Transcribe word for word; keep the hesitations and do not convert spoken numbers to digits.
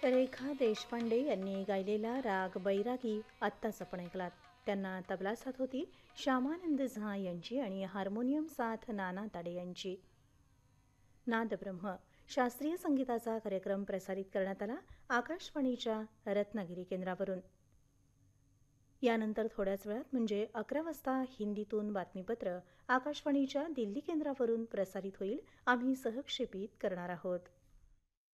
रेखा देशपांडे यांनी गायलेला राग बैरागी आत्ताच आपण ऐकलात. त्यांना तबला साथ होती श्यामानंद झा यांची आणि हार्मोनियम साथ नाना ताडे यांची. नादब्रह्म शास्त्रीय संगीताचा कार्यक्रम प्रसारित करण्यात आला आकाशवाणीच्या रत्नागिरी केंद्रावरून. यानंतर थोड्याच वेळात म्हणजे अकरा वाजता हिंदीतून बातमीपत्र आकाशवाणीच्या दिल्ली केंद्रावरून प्रसारित होईल. आम्ही सहक्षेपित करणार आहोत.